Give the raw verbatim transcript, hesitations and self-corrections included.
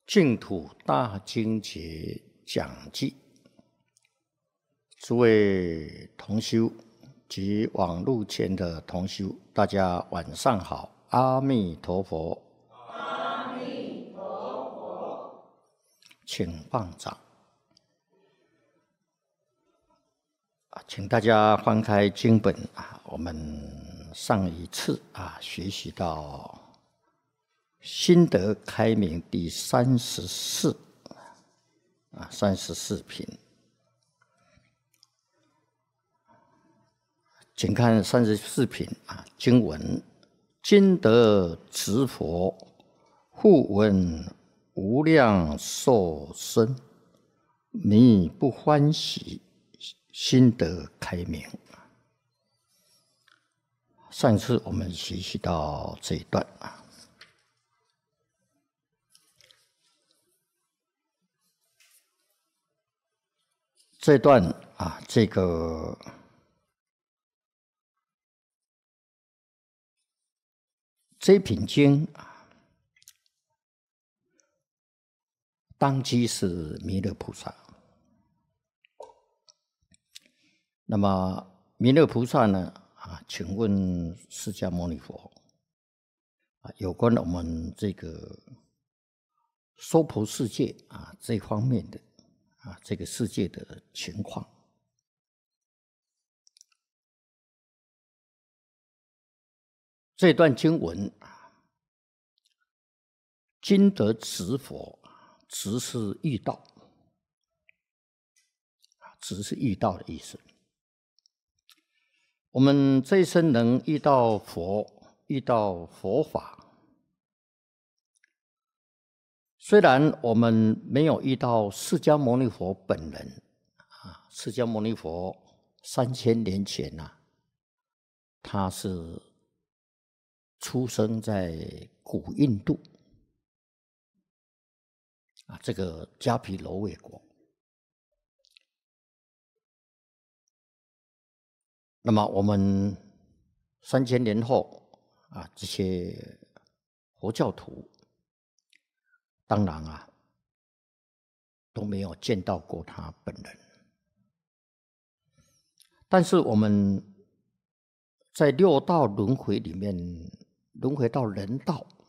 净土大经节讲记，诸位同修及网络前的同修，大家晚上好，阿弥陀佛。 阿弥陀佛， 请放掌。请大家翻开经本啊，我们上一次啊学习到心得开明第三十四啊三十四品，请看三十四品啊经文：今得值佛，复闻无量寿生，弥不欢喜，心得开明。上次我们学习到这一段啊。这段啊，这个这品经啊，当机是弥勒菩萨。那么弥勒菩萨呢啊，请问释迦牟尼佛啊，有关我们这个娑婆世界啊这方面的。啊，这个世界的情况，这段经文啊，今得值佛，值是遇到，值是遇到的意思。我们这一生能遇到佛，遇到佛法。虽然我们没有遇到释迦牟尼佛本人啊，释迦牟尼佛三千年前呐、啊，他是出生在古印度啊，这个迦毗罗卫国。那么我们三千年后啊，这些佛教徒。当然啊，都没有见到过他本人。但是我们在六道轮回里面，轮回到人道